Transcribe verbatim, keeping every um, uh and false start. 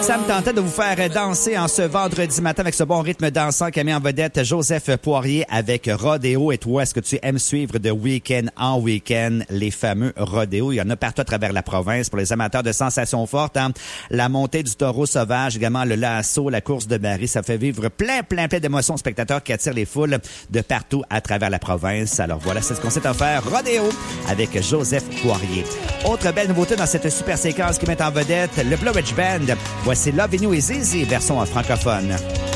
Ça me tentait de vous faire danser en ce vendredi matin avec ce bon rythme dansant qu'a mis en vedette Joseph Poirier avec Rodéo. Et toi, est-ce que tu aimes suivre de week-end en week-end les fameux rodéos? Il y en a partout à travers la province pour les amateurs de sensations fortes. Hein? La montée du taureau sauvage, également le lasso, la course de Barry, ça fait vivre plein, plein, plein d'émotions aux spectateurs qui attirent les foules de partout à travers la province. Alors voilà, c'est ce qu'on s'est offert. Rodéo avec Joseph Poirier. Autre belle nouveauté dans cette super séquence qui met en vedette le Blue Ridge Band. Voici Love In You et Zizi, version francophone.